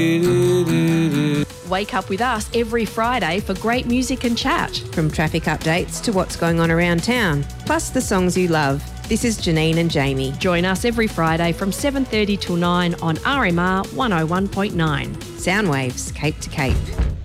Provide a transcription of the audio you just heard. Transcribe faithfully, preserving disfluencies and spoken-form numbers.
Wake up with us every Friday for great music and chat. From traffic updates to what's going on around town, plus the songs you love. This is Janine and Jamie. Join us every Friday from seven thirty till nine on R M R one oh one point nine. Sound waves, cape to cape.